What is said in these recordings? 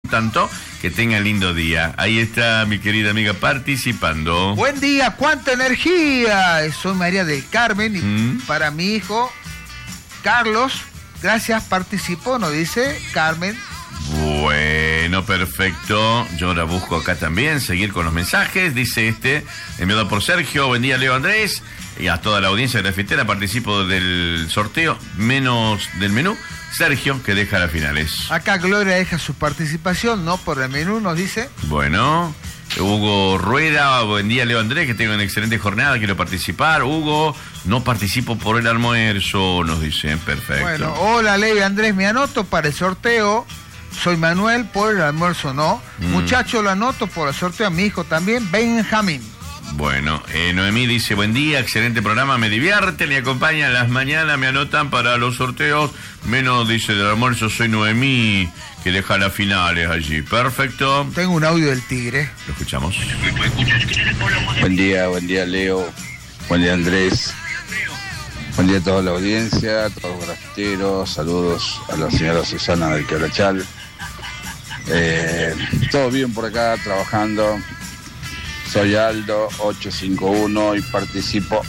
tanto, que tengan lindo día. Ahí está mi querida amiga participando. Buen día, cuánta energía. Soy María del Carmen y para mi hijo Carlos, gracias, participó, nos dice Carmen. Bueno, perfecto. Yo la busco acá también, seguir con los mensajes. Dice enviado por Sergio. Buen día, Leo Andrés. Y a toda la audiencia grafitera, participo del sorteo, menos del menú. Sergio, que deja las finales. Acá Gloria deja su participación, no por el menú, nos dice. Bueno, Hugo Rueda, buen día, Leo Andrés, que tenga una excelente jornada, quiero participar. Hugo, no participo por el almuerzo, nos dicen, perfecto. Bueno, hola, Leo y Andrés, me anoto para el sorteo. Soy Manuel, por el almuerzo no. Muchacho, lo anoto por el sorteo a mi hijo también, Benjamín. Bueno, Noemí dice, buen día, excelente programa, me divierte, me acompañan las mañanas, me anotan para los sorteos, menos, dice, del almuerzo, soy Noemí, que deja las finales allí. Perfecto. Tengo un audio del tigre. Lo escuchamos. Buen día, Leo. Buen día, Andrés. Buen día a toda la audiencia, a todos los grafiteros. Saludos a la señora Susana del Quebrachal. Todo bien por acá, trabajando. Soy Aldo, 851 y participo.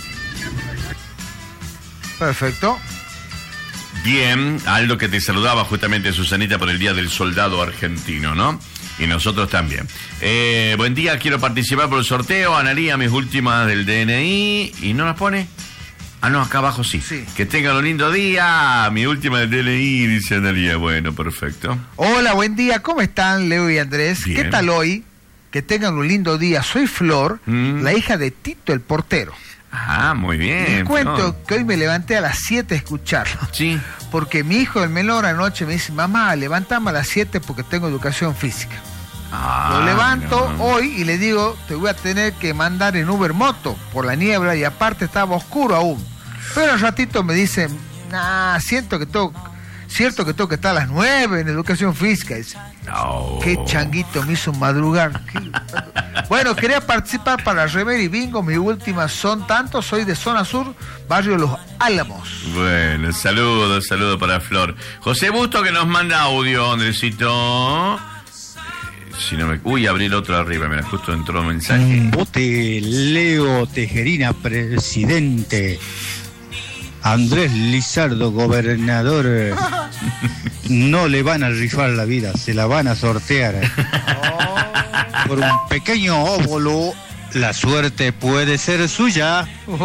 Perfecto. Bien, Aldo, que te saludaba justamente, Susanita, por el Día del Soldado Argentino, ¿no? Y nosotros también. Buen día, quiero participar por el sorteo. Analía, mis últimas del DNI. ¿Y no las pone? Ah, no, acá abajo sí. Que tengan un lindo día. Mi última del DNI, dice Analía. Bueno, perfecto. Hola, buen día. ¿Cómo están, Leo y Andrés? Bien. ¿Qué tal hoy? Que tengan un lindo día. Soy Flor, la hija de Tito el portero. Ah, muy bien. Les cuento que hoy me levanté a las 7 a escucharlo. Sí. Porque mi hijo, el menor, anoche me dice, mamá, levantame a las 7 porque tengo educación física. Lo levanto hoy y le digo, te voy a tener que mandar en Uber Moto por la niebla y aparte estaba oscuro aún. Pero al ratito me dice, cierto que tengo que estar a las 9 en educación física. Dice, qué changuito me hizo madrugar. Bueno, quería participar para Rever y Bingo. Mis últimas son tantos. Soy de Zona Sur, barrio Los Álamos. Bueno, saludos para Flor. José Busto, que nos manda audio, Andresito. Si no me... Uy, abrí el otro arriba, mira, justo entró un mensaje. Vote Leo Tejerina, presidente. Andrés Lizardo, gobernador. No le van a rifar la vida, se la van a sortear. Por un pequeño óvulo, la suerte puede ser suya.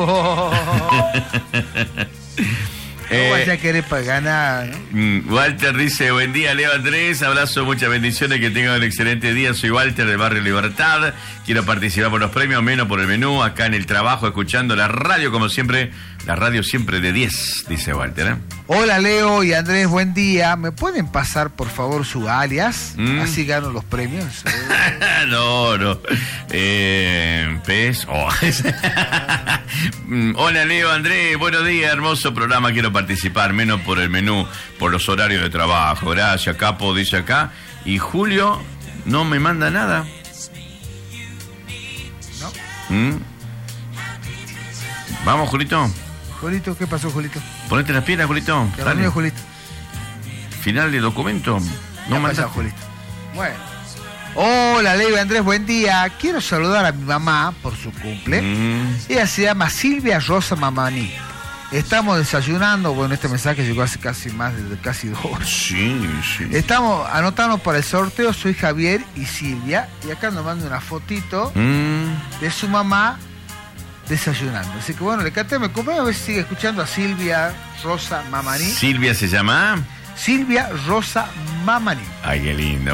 No vaya a querer para ganar, ¿no? Walter dice, buen día, Leo Andrés, abrazo, muchas bendiciones, que tengan un excelente día. Soy Walter del barrio Libertad, quiero participar por los premios, menos por el menú, acá en el trabajo, escuchando la radio, como siempre, la radio siempre de 10, dice Walter. Hola, Leo y Andrés, buen día. ¿Me pueden pasar, por favor, su alias? Así gano los premios. No. ¿Pez? Hola, Leo, Andrés, buenos días, hermoso programa, quiero participar, menos por el menú, por los horarios de trabajo. Gracias, Capo, dice acá. Y Julio no me manda nada. ¿No? Vamos, Julito. Julito, ¿qué pasó, Julito? Ponete las pilas, Julito. Dale, Julito. Final de documento. No mandaste, Julito. Bueno. Hola, Leo y Andrés, buen día. Quiero saludar a mi mamá por su cumple. Ella se llama Silvia Rosa Mamani. Estamos desayunando, bueno, este mensaje llegó hace casi 2 horas. Sí. Estamos anotando para el sorteo, soy Javier y Silvia, y acá nos manda una fotito de su mamá desayunando. Así que bueno, le canté mi cumpleaños, a ver si sigue escuchando a Silvia Rosa Mamani. ¿Silvia se llama? Silvia Rosa Mamani. Ay, qué lindo.